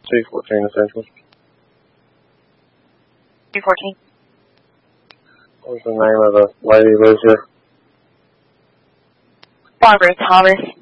214 Essential. 214. What was the name of the lady who lives here? Barbara Thomas.